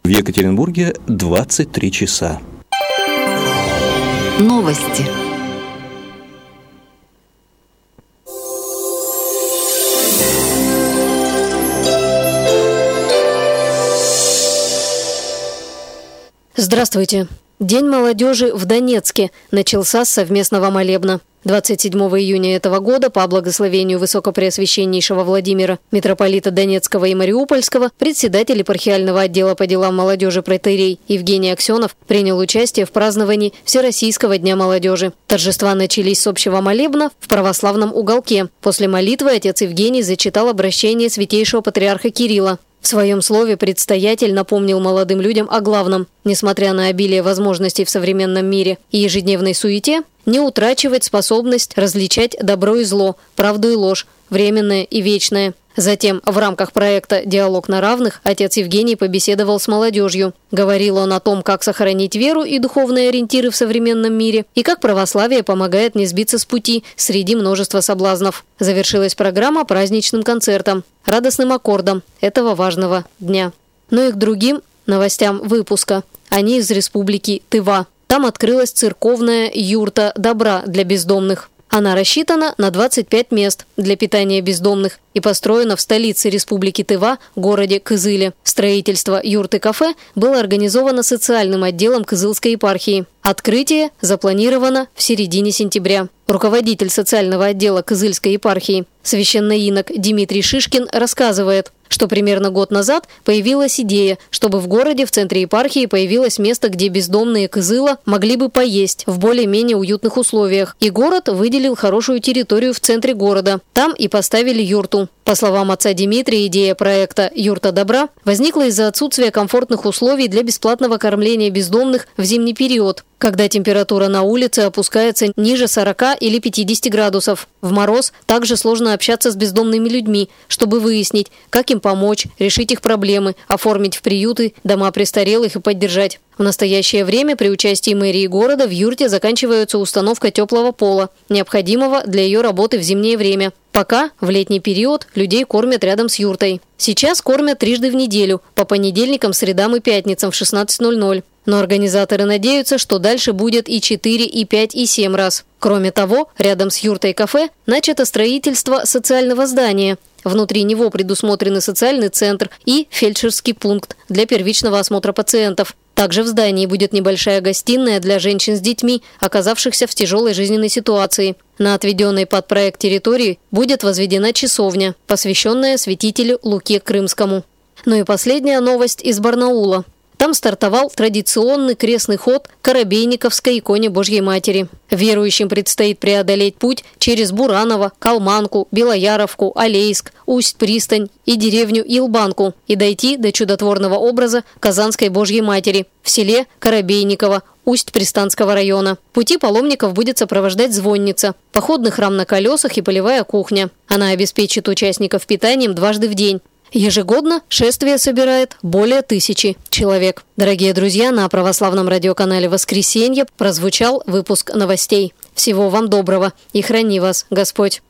Екатеринбурге 23 часа. Новости. Здравствуйте. День молодежи в Донецке начался с совместного молебна. 27 июня этого года по благословению Высокопреосвященнейшего Владимира, митрополита Донецкого и Мариупольского, председатель епархиального отдела по делам молодежи протоиерей Евгений Аксенов принял участие в праздновании Всероссийского дня молодежи. Торжества начались с общего молебна в православном уголке. После молитвы отец Евгений зачитал обращение святейшего патриарха Кирилла. В своем слове предстоятель напомнил молодым людям о главном. Несмотря на обилие возможностей в современном мире и ежедневной суете, не утрачивать способность различать добро и зло, правду и ложь, временное и вечное. Затем, в рамках проекта «Диалог на равных» отец Евгений побеседовал с молодежью. Говорил он о том, как сохранить веру и духовные ориентиры в современном мире, и как православие помогает не сбиться с пути среди множества соблазнов. Завершилась программа праздничным концертом, радостным аккордом этого важного дня. Ну и к другим новостям выпуска. Они из республики Тыва. Там открылась церковная юрта добра для бездомных. Она рассчитана на 25 мест для питания бездомных и построена в столице Республики Тыва, городе Кызыле. Строительство юрты-кафе было организовано социальным отделом Кызылской епархии. Открытие запланировано в середине сентября. Руководитель социального отдела Кызыльской епархии, священноинок Дмитрий Шишкин, рассказывает, что примерно год назад появилась идея, чтобы в городе в центре епархии появилось место, где бездомные Кызыла могли бы поесть в более-менее уютных условиях. И город выделил хорошую территорию в центре города. Там и поставили юрту. По словам отца Дмитрия, идея проекта «Юрта добра» возникла из-за отсутствия комфортных условий для бесплатного кормления бездомных в зимний период, когда температура на улице опускается ниже 40 или 50 градусов. В мороз также сложно общаться с бездомными людьми, чтобы выяснить, как им помочь, решить их проблемы, оформить в приюты, дома престарелых и поддержать. В настоящее время при участии мэрии города в юрте заканчивается установка теплого пола, необходимого для ее работы в зимнее время. Пока в летний период людей кормят рядом с юртой. Сейчас кормят трижды в неделю, по понедельникам, средам и пятницам в 16:00. Но организаторы надеются, что дальше будет и 4, и 5, и 7 раз. Кроме того, рядом с юртой-кафе начато строительство социального здания. Внутри него предусмотрены социальный центр и фельдшерский пункт для первичного осмотра пациентов. Также в здании будет небольшая гостиная для женщин с детьми, оказавшихся в тяжелой жизненной ситуации. На отведенной под проект территории будет возведена часовня, посвященная святителю Луке Крымскому. Ну и последняя новость из Барнаула. Там стартовал традиционный крестный ход к Коробейниковской иконе Божьей Матери. Верующим предстоит преодолеть путь через Бураново, Калманку, Белояровку, Алейск, Усть-Пристань и деревню Илбанку и дойти до чудотворного образа Казанской Божьей Матери в селе Коробейниково Усть-Пристанского района. Пути паломников будет сопровождать звонница, походный храм на колесах и полевая кухня. Она обеспечит участников питанием дважды в день. Ежегодно шествие собирает более 1000 человек. Дорогие друзья, на православном радиоканале «Воскресенье» прозвучал выпуск новостей. Всего вам доброго и храни вас Господь.